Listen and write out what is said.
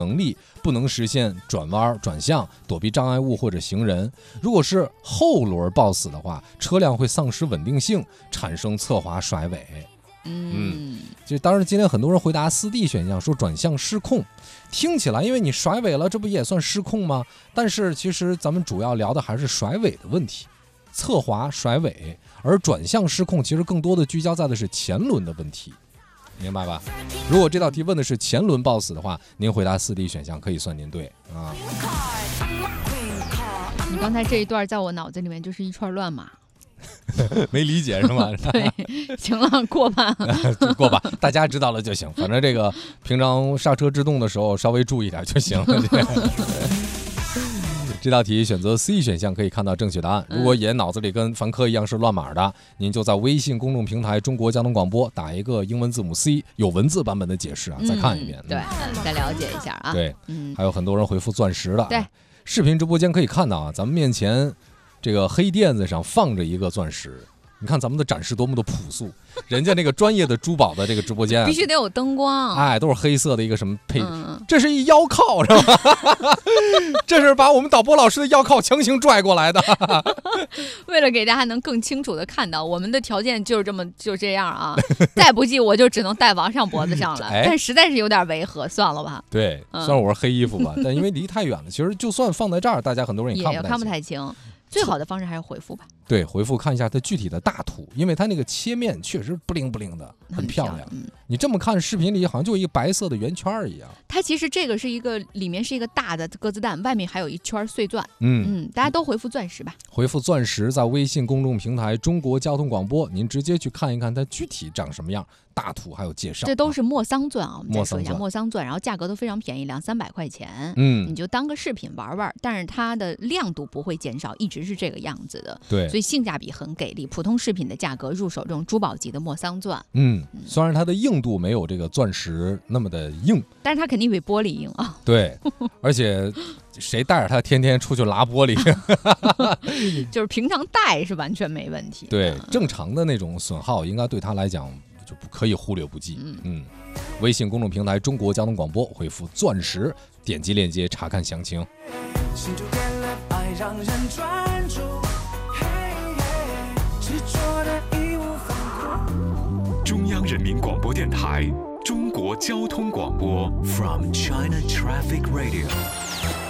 能力，不能实现转弯、转向、躲避障碍物或者行人。如果是后轮抱死的话，车辆会丧失稳定性，产生侧滑甩尾。就当然今天很多人回答4D 选项，说转向失控，听起来因为你甩尾了，这不也算失控吗？但是其实咱们主要聊的还是甩尾的问题，侧滑甩尾，而转向失控其实更多的聚焦在的是前轮的问题，明白吧？如果这道题问的是前轮抱死的话，您回答4D 选项可以算您对啊。 你刚才这一段在我脑子里面就是一串乱码。 没理解是吗？ 对，行了，过吧。 过吧，大家知道了就行。反正这个平常刹车制动的时候稍微注意点就行了。这道题选择 C 选项可以看到正确答案。如果也脑子里跟凡科一样是乱码的，您就在微信公众平台中国交通广播打一个英文字母 C， 有文字版本的解释啊，再看一遍。 对，再了解一下啊。 对，还有很多人回复钻石的。 对， 视频直播间可以看到啊，咱们面前这个黑垫子上放着一个钻石。你看咱们的展示多么的朴素，人家那个专业的珠宝的这个直播间必须得有灯光， 哎，都是黑色的一个什么配，这是一腰靠是吧？这是把我们导播老师的腰靠强行拽过来的。 为了给大家能更清楚的看到，我们的条件就这样啊，再不济我就只能戴王上脖子上了，但实在是有点违和，算了吧。 对，虽然我是黑衣服吧，但因为离太远了，其实就算放在这儿，大家很多人也看不太清。 最好的方式还是回复吧。 对，回复看一下它具体的大图，因为它那个切面确实不灵不灵的，很漂亮。你这么看视频里好像就一个白色的圆圈一样。 它其实这个是一个里面是一个大的鸽子蛋，外面还有一圈碎钻。大家都回复钻石吧。 回复钻石，在微信公众平台中国交通广播，您直接去看一看它具体长什么样，大图还有介绍。 这都是莫桑钻啊，我们再说一下莫桑钻，然后价格都非常便宜，200-300块钱。你就当个饰品玩玩，但是它的亮度不会减少，一直是这个样子的。 对， 所以性价比很给力。普通饰品的价格入手这种珠宝级的莫桑钻。 虽然它的硬度没有这个钻石那么的硬， 但是它肯定比玻璃硬啊。 对，而且谁带着它天天出去拉玻璃， 就是平常戴是完全没问题。 对，正常的那种损耗应该对它来讲就不可以忽略不计。微信公众平台中国交通广播回复钻石，点击链接查看详情。让人专注，执着的义无反顾。中央人民广播电台中国交通广播 From China Traffic Radio。